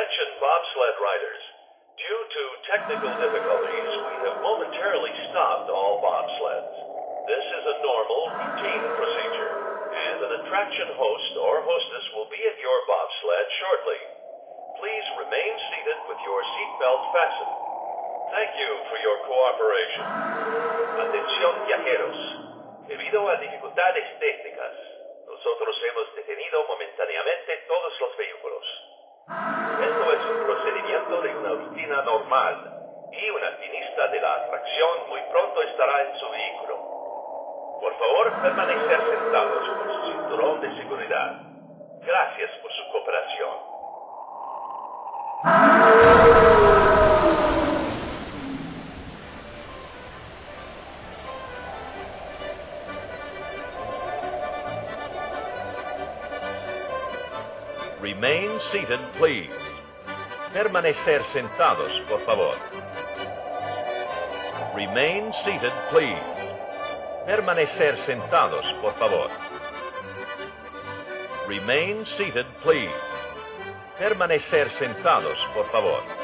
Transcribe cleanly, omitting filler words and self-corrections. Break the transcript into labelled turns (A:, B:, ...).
A: Attention bobsled riders. Due to technical difficulties, we have momentarily stopped all bobsleds. This is a normal, routine procedure, and an attraction host or hostess will be at your bobsled shortly. Please remain seated with your seatbelt fastened. Thank you for your cooperation. Atención viajeros. Debido a dificultades técnicas, nosotros hemos detenido momentáneamente todos los vehículos. Esto es un procedimiento de una rutina normal y un alpinista de la atracción muy pronto estará en su vehículo. Por favor, permanecer sentados con su cinturón de seguridad. Gracias por su cooperación. Remain seated, please. Permanecer sentados, por favor. Remain seated, please. Permanecer sentados, por favor. Remain seated, please. Permanecer sentados, por favor.